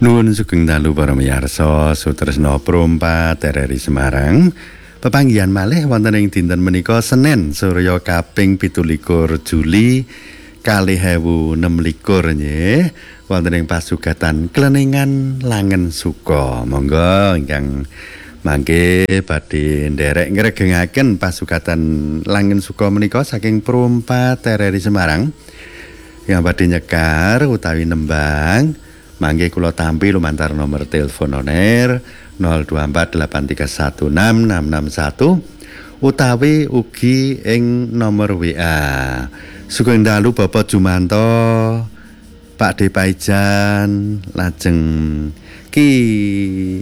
Nuwun sugeng dalu para miyarsa sutresna Prompa TRRI Semarang. Pepanggihan malih wonten ing dinten menika Senin Surya kaping 17 Juli 2026 nggih. Wonten ing pasugatan Kleningan Langen Suka. Monggo ingkang mangke badhe nderek ngregengaken pasugatan Langen Suka menika saking Prompa TRRI Semarang. Yang badhe nyekar utawi nembang mangke kula tampi lumantar nomor telepon oner 0248316661 utawi ugi ing nomor WA. Sugeng dalu Bapak Jumanto, Pak Depaijan, lajeng Ki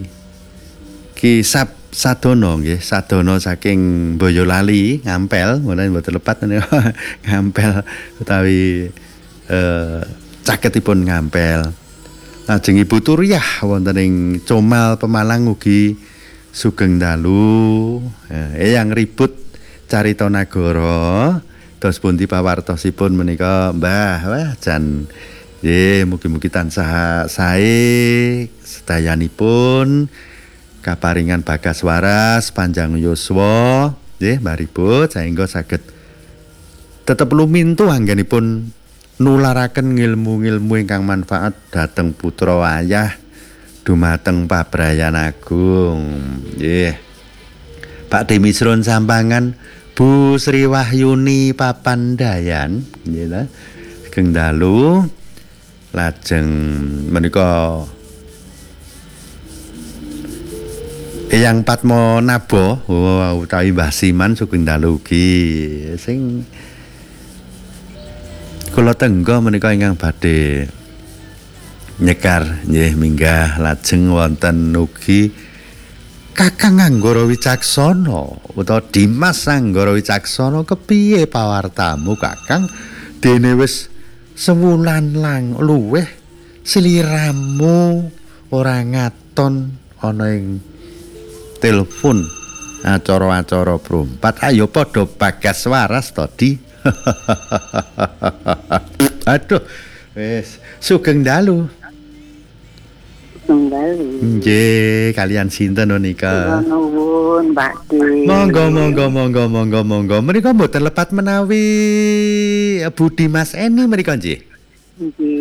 Sadono nggih, Sadono saking Boyolali, Ngampel, mboten lepat Ngampel utawi caketipun Ngampel. Lajeng Ibu Turiah wonten ing Comal Pemalang ugi sugeng dalu. Eyang Ribut Carita Nagara dos pundi pawartosipun menika Mbah. Wah jan nggih mugi-mugi tansah sae sedayanipun kaparingan bagas waras panjang yuswa nggih Mbah Ribut saengga saged tetep lumintu anggenipun nularaken ngilmu-ngilmu ingkang manfaat dhateng putra wayah dumateng pabrayan agung. Nggih. Pak Demisron Sampangan, Bu Sri Wahyuni Papandayan, nggih ta. Sugeng dalu. Lajeng menika Eyang Patmo Nabo utawi Mbah Siman sugeng dalu ugi sing kula tenggo menika ingkang badhe nyekar nggih minggah. Lajeng wonten ugi Kakang Anggara Wicaksana utawa Dimas Anggara Wicaksana, kepiye pawartamu Kakang? Dene wis sewulan lang luweh sliramu ora ngaton ana ing telepon acara-acara Prompat. Ayo padha bagas waras to Di. Aduh, wis sugeng dalu. Sugeng dalu. Nggih, kalian sinten menika? Nuwun, Pak Di. Monggo. Menika mboten lepat menawi Budi Mas Eni menika nggih. Nggih.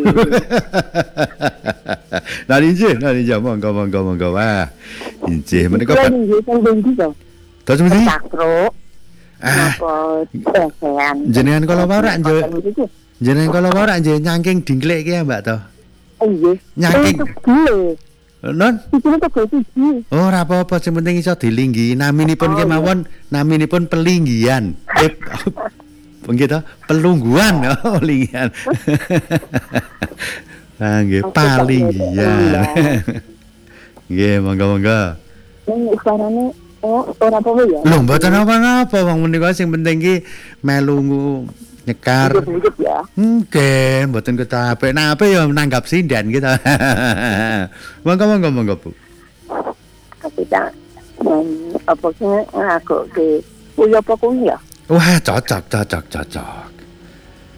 Nali nggih, monggo. Wah, nggih menika nggih teng ndi to? Terus mesti? Sakro. Apa pesean. Jenengan kala warak nggih. Jenengan kala warak nggih nyangking dingklek ki ya, Mbak to? Nggih. Nyangking. Non? Iki to siji. Oh, ora apa-apa, sing penting iso dilinggi. Naminipun kemawon, naminipun pelinggian. Nggih to? Pelungguan, oh, linggian. Ah, nggih, palinggian. Nggih, monggo. Ning usarane ora apa ya? Lho, mboten apa-apa, wong menika sing penting ki melu nyekar. Ya. Nggih, mboten ketapik. Nah, apa ya nanggap sinden gitu. Monggo, Bu. Kita apa sih aku ke kuya apa kuya? Wah, cocok.